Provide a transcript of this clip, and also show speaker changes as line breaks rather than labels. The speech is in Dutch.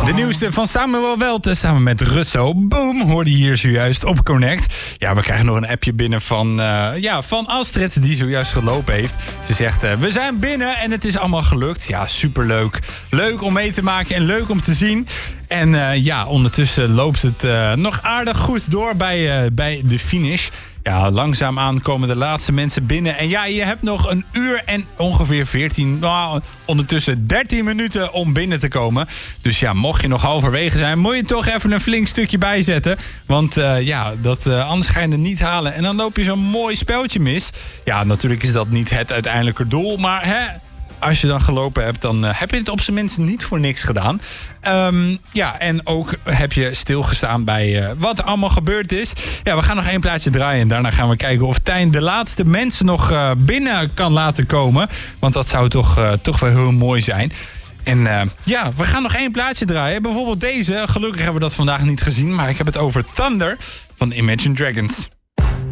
De nieuwste van Samuel Welte samen met Russo. Boom, hoorde je hier zojuist op Connect. Ja, we krijgen nog een appje binnen van Astrid, die zojuist gelopen heeft. Ze zegt, we zijn binnen en het is allemaal gelukt. Ja, superleuk. Leuk om mee te maken en leuk om te zien. En ondertussen loopt het nog aardig goed door bij de finish. Ja, langzaamaan komen de laatste mensen binnen. En ja, je hebt nog een uur en ongeveer 13 minuten om binnen te komen. Dus ja, mocht je nog halverwege zijn, moet je toch even een flink stukje bijzetten. Want anders ga je het niet halen. En dan loop je zo'n mooi speltje mis. Ja, natuurlijk is dat niet het uiteindelijke doel, maar als je dan gelopen hebt, dan heb je het op zijn minst niet voor niks gedaan. En ook heb je stilgestaan bij wat er allemaal gebeurd is. Ja, we gaan nog 1 plaatje draaien en daarna gaan we kijken of Tijn de laatste mensen nog binnen kan laten komen. Want dat zou toch wel heel mooi zijn. En we gaan nog 1 plaatje draaien. Bijvoorbeeld deze. Gelukkig hebben we dat vandaag niet gezien, maar ik heb het over Thunder van Imagine Dragons.